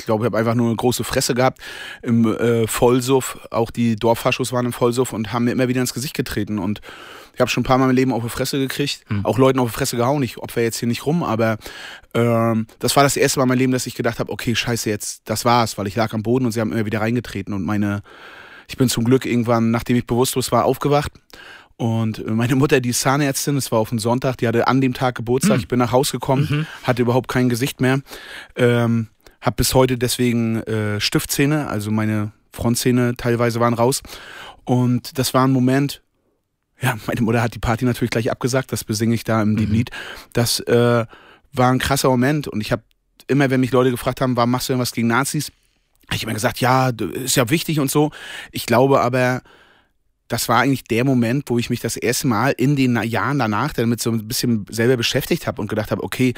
glaube, ich habe einfach nur eine große Fresse gehabt im Vollsuff. Auch die Dorffaschos waren im Vollsuff und haben mir immer wieder ins Gesicht getreten. Und ich habe schon ein paar Mal im Leben auf die Fresse gekriegt, auch Leuten auf die Fresse gehauen. Ich opfer jetzt hier nicht rum, aber das war das erste Mal in meinem Leben, dass ich gedacht habe, okay, scheiße, jetzt, das war's, weil ich lag am Boden und sie haben immer wieder reingetreten. Und ich bin zum Glück irgendwann, nachdem ich bewusstlos war, aufgewacht. Und meine Mutter, die ist Zahnärztin, das war auf einen Sonntag, die hatte an dem Tag Geburtstag. Ich bin nach Hause gekommen, hatte überhaupt kein Gesicht mehr. Hab bis heute deswegen Stiftzähne, also meine Frontzähne teilweise waren raus. Und das war ein Moment, ja, meine Mutter hat die Party natürlich gleich abgesagt, das besinge ich da im Lied. Das war ein krasser Moment und ich habe immer, wenn mich Leute gefragt haben, warum machst du denn was gegen Nazis, habe ich immer gesagt, ja, ist ja wichtig und so. Ich glaube aber, das war eigentlich der Moment, wo ich mich das erste Mal in den Jahren danach damit so ein bisschen selber beschäftigt habe und gedacht habe, okay,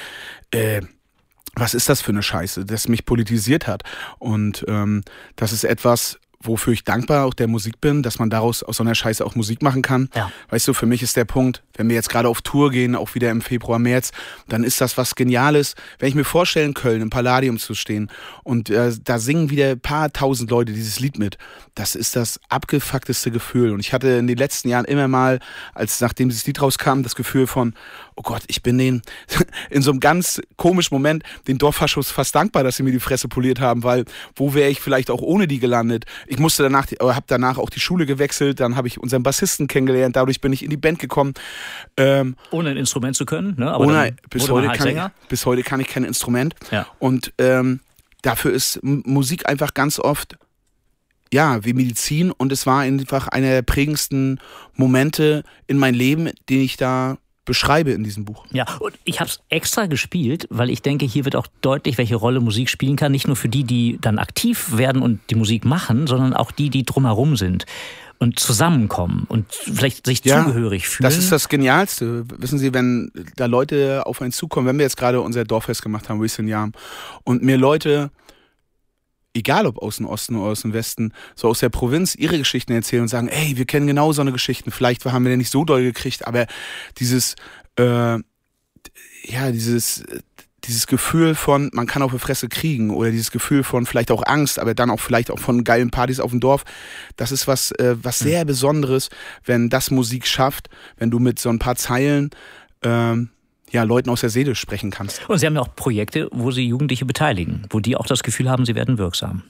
was ist das für eine Scheiße, das mich politisiert hat. Und das ist etwas, wofür ich dankbar auch der Musik bin, dass man daraus aus so einer Scheiße auch Musik machen kann. Ja. Weißt du, für mich ist der Punkt, wenn wir jetzt gerade auf Tour gehen, auch wieder im Februar, März, dann ist das was Geniales. Wenn ich mir vorstelle, in Köln im Palladium zu stehen und da singen wieder ein paar tausend Leute dieses Lied mit, das ist das abgefuckteste Gefühl. Und ich hatte in den letzten Jahren immer mal, nachdem dieses Lied rauskam, das Gefühl von, oh Gott, ich bin in so einem ganz komischen Moment den Dorffaschos fast dankbar, dass sie mir die Fresse poliert haben, weil wo wäre ich vielleicht auch ohne die gelandet? Ich habe danach auch die Schule gewechselt, dann habe ich unseren Bassisten kennengelernt, dadurch bin ich in die Band gekommen. Ohne ein Instrument zu können, ne? Aber bis heute kann ich kein Instrument. Ja. Und dafür ist Musik einfach ganz oft ja, wie Medizin, und es war einfach einer der prägendsten Momente in meinem Leben, den ich da beschreibe in diesem Buch. Ja, und ich habe es extra gespielt, weil ich denke, hier wird auch deutlich, welche Rolle Musik spielen kann. Nicht nur für die, die dann aktiv werden und die Musik machen, sondern auch die, die drumherum sind und zusammenkommen und vielleicht sich zugehörig fühlen. Das ist das Genialste. Wissen Sie, wenn da Leute auf einen zukommen, wenn wir jetzt gerade unser Dorffest gemacht haben, Recent Jahr, und mir Leute, egal ob aus dem Osten oder aus dem Westen, so aus der Provinz ihre Geschichten erzählen und sagen, ey, wir kennen genau so eine Geschichten, vielleicht haben wir den nicht so doll gekriegt, aber dieses Gefühl von, man kann auf die Fresse kriegen, oder dieses Gefühl von vielleicht auch Angst, aber dann auch vielleicht auch von geilen Partys auf dem Dorf, das ist was sehr Besonderes, wenn das Musik schafft, wenn du mit so ein paar Zeilen Leuten aus der Seele sprechen kannst. Und Sie haben ja auch Projekte, wo Sie Jugendliche beteiligen, wo die auch das Gefühl haben, sie werden wirksam.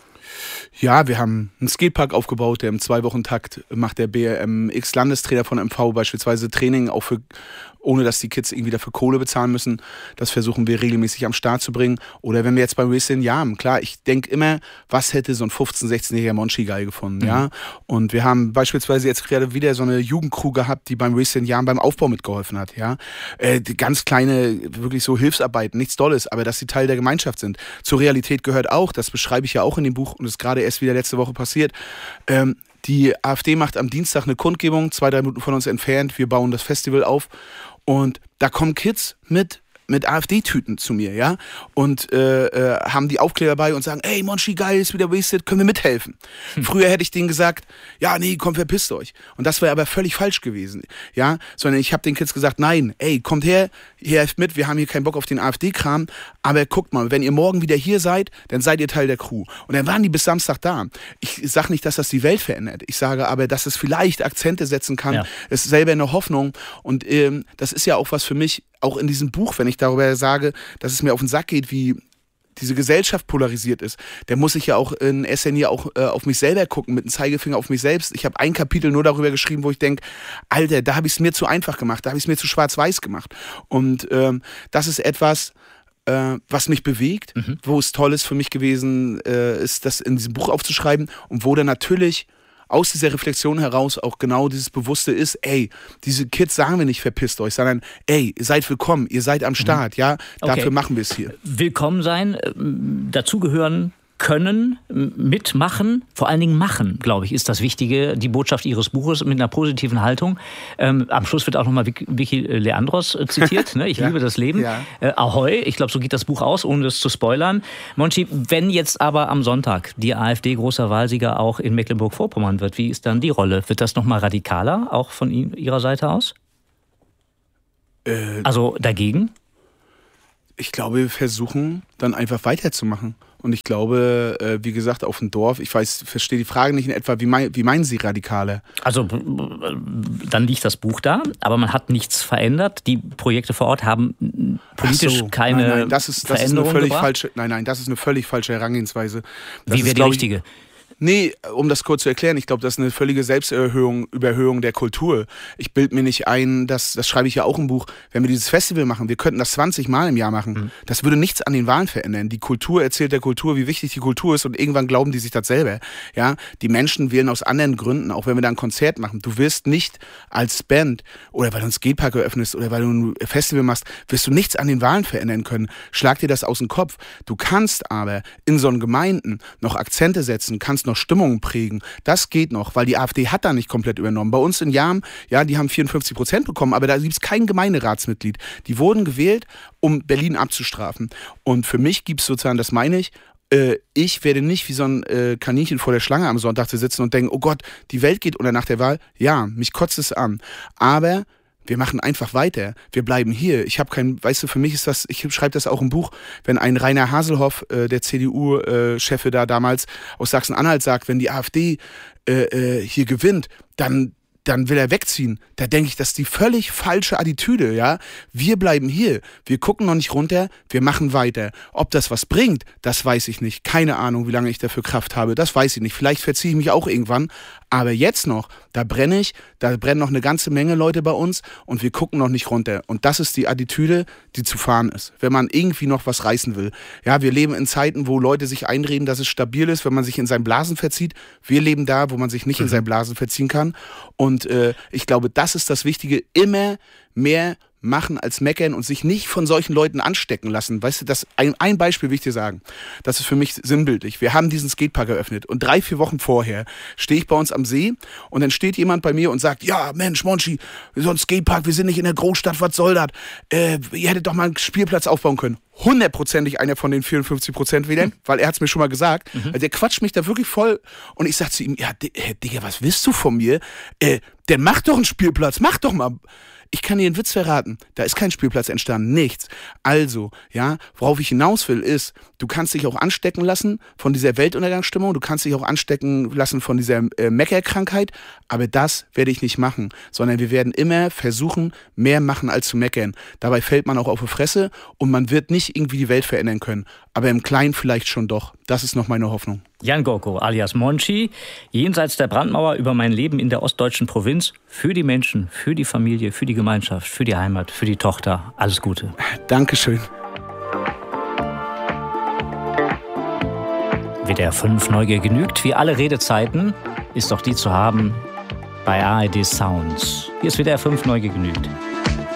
Ja, wir haben einen Skatepark aufgebaut, der im 2-Wochen-Takt macht der BMX-Landestrainer von MV beispielsweise Training, auch ohne dass die Kids irgendwie dafür Kohle bezahlen müssen. Das versuchen wir regelmäßig am Start zu bringen. Oder wenn wir jetzt beim Racing haben, klar, ich denke immer, was hätte so ein 15-, 16-jähriger Monchi geil gefunden, ja? Und wir haben beispielsweise jetzt gerade wieder so eine Jugendcrew gehabt, die beim Racing beim Aufbau mitgeholfen hat, ja? Die ganz kleine, wirklich so Hilfsarbeiten, nichts Dolles, aber dass sie Teil der Gemeinschaft sind. Zur Realität gehört auch, das beschreibe ich ja auch in dem Buch und ist gerade erst wieder letzte Woche passiert, die AfD macht am Dienstag eine Kundgebung, 2-3 Minuten von uns entfernt. Wir bauen das Festival auf und da kommen Kids mit AfD-Tüten zu mir, ja, und haben die Aufkleber bei und sagen, ey, Monchi, geil, ist wieder Wasted, können wir mithelfen? Früher hätte ich denen gesagt, ja, nee, komm, verpisst euch. Und das wäre aber völlig falsch gewesen, ja, sondern ich habe den Kids gesagt, nein, ey, kommt her, helft mit, wir haben hier keinen Bock auf den AfD-Kram, aber guckt mal, wenn ihr morgen wieder hier seid, dann seid ihr Teil der Crew. Und dann waren die bis Samstag da. Ich sage nicht, dass das die Welt verändert, ich sage aber, dass es vielleicht Akzente setzen kann, es ist selber eine Hoffnung, und das ist ja auch was für mich, auch in diesem Buch, wenn ich darüber sage, dass es mir auf den Sack geht, wie diese Gesellschaft polarisiert ist, der muss ich ja auch in erster Linie auch auf mich selber gucken, mit dem Zeigefinger auf mich selbst. Ich habe ein Kapitel nur darüber geschrieben, wo ich denke, Alter, da habe ich es mir zu einfach gemacht, da habe ich es mir zu schwarz-weiß gemacht. Und das ist etwas, was mich bewegt, wo es toll ist für mich gewesen ist, das in diesem Buch aufzuschreiben, und wo dann natürlich aus dieser Reflexion heraus auch genau dieses Bewusste ist, ey, diese Kids sagen wir nicht, verpisst euch, sondern ey, ihr seid willkommen, ihr seid am Start, ja, dafür machen wir es hier. Willkommen sein, dazugehören können, mitmachen, vor allen Dingen machen, glaube ich, ist das Wichtige, die Botschaft Ihres Buches mit einer positiven Haltung. Am Schluss wird auch nochmal Vicky Leandros zitiert, ne? Ich liebe das Leben. Ja. Ahoi, ich glaube, so geht das Buch aus, ohne das zu spoilern. Monchi, wenn jetzt aber am Sonntag die AfD großer Wahlsieger auch in Mecklenburg-Vorpommern wird, wie ist dann die Rolle? Wird das nochmal radikaler, auch von Ihrer Seite aus? Also dagegen? Ich glaube, wir versuchen dann einfach weiterzumachen Und ich glaube, wie gesagt, auf dem Dorf, ich verstehe die Frage nicht in etwa, wie meinen Sie Radikale? Also dann liegt das Buch da, aber man hat nichts verändert. Die Projekte vor Ort haben politisch keine Veränderung das ist eine völlig falsche. Nein, das ist eine völlig falsche Herangehensweise. Wie wäre die richtige? Nee, um das kurz zu erklären, ich glaube, das ist eine völlige Überhöhung der Kultur. Ich bilde mir nicht ein, das schreibe ich ja auch im Buch, wenn wir dieses Festival machen, wir könnten das 20 Mal im Jahr machen. Das würde nichts an den Wahlen verändern. Die Kultur erzählt der Kultur, wie wichtig die Kultur ist und irgendwann glauben die sich das selber. Ja? Die Menschen wählen aus anderen Gründen, auch wenn wir da ein Konzert machen. Du wirst nicht als Band oder weil du einen Skatepark eröffnest oder weil du ein Festival machst, wirst du nichts an den Wahlen verändern können. Schlag dir das aus dem Kopf. Du kannst aber in so einen Gemeinden noch Akzente setzen, kannst noch Stimmungen prägen. Das geht noch, weil die AfD hat da nicht komplett übernommen. Bei uns in Jam, ja, die haben 54% bekommen, aber da gibt es kein Gemeinderatsmitglied. Die wurden gewählt, um Berlin abzustrafen. Und für mich gibt es sozusagen, das meine ich werde nicht wie so ein Kaninchen vor der Schlange am Sonntag zu sitzen und denken, oh Gott, die Welt geht unter nach der Wahl. Ja, mich kotzt es an. Aber wir machen einfach weiter. Wir bleiben hier. Ich habe weißt du, für mich ist das, ich schreibe das auch im Buch, wenn ein Rainer Haselhoff, der CDU-Chef da damals aus Sachsen-Anhalt sagt, wenn die AfD hier gewinnt, dann will er wegziehen. Da denke ich, das ist die völlig falsche Attitüde, ja. Wir bleiben hier. Wir gucken noch nicht runter. Wir machen weiter. Ob das was bringt, das weiß ich nicht. Keine Ahnung, wie lange ich dafür Kraft habe. Das weiß ich nicht. Vielleicht verziehe ich mich auch irgendwann. Aber jetzt noch, da brennen noch eine ganze Menge Leute bei uns und wir gucken noch nicht runter. Und das ist die Attitüde, die zu fahren ist, wenn man irgendwie noch was reißen will. Ja, wir leben in Zeiten, wo Leute sich einreden, dass es stabil ist, wenn man sich in seinen Blasen verzieht. Wir leben da, wo man sich nicht in seinen Blasen verziehen kann. Und ich glaube, das ist das Wichtige, immer mehr machen als meckern und sich nicht von solchen Leuten anstecken lassen. Weißt du, ein Beispiel will ich dir sagen. Das ist für mich sinnbildlich. Wir haben diesen Skatepark eröffnet und 3-4 Wochen vorher stehe ich bei uns am See und dann steht jemand bei mir und sagt, ja Mensch, Monchi, so ein Skatepark, wir sind nicht in der Großstadt, was soll das? Ihr hättet doch mal einen Spielplatz aufbauen können. 100%ig einer von den 54% wählern, weil er hat es mir schon mal gesagt. Also der quatscht mich da wirklich voll und ich sag zu ihm, ja Digga, was willst du von mir? Dann mach doch einen Spielplatz, mach doch mal. Ich kann dir einen Witz verraten. Da ist kein Spielplatz entstanden, nichts. Also, ja, worauf ich hinaus will, ist, du kannst dich auch anstecken lassen von dieser Weltuntergangsstimmung, du kannst dich auch anstecken lassen von dieser Meckerkrankheit, aber das werde ich nicht machen, sondern wir werden immer versuchen, mehr machen als zu meckern. Dabei fällt man auch auf die Fresse und man wird nicht irgendwie die Welt verändern können, aber im Kleinen vielleicht schon doch. Das ist noch meine Hoffnung. Jan Gorko alias Monchi, jenseits der Brandmauer über mein Leben in der ostdeutschen Provinz, für die Menschen, für die Familie, für die Gemeinschaft, für die Heimat, für die Tochter. Alles Gute. Dankeschön. WDR 5 Neugier genügt, wie alle Redezeiten, ist auch die zu haben bei ARD Sounds. Hier ist WDR 5 Neugier genügt.